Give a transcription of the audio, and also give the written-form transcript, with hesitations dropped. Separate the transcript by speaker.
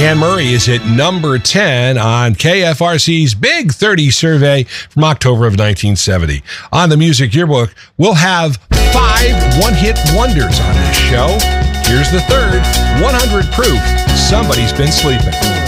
Speaker 1: Anne Murray is at number 10 on KFRC's Big 30 survey from October of 1970. On the Music Yearbook, we'll have 5 one-hit wonders on this show. Here's the third, 100 Proof, Somebody's Been Sleeping.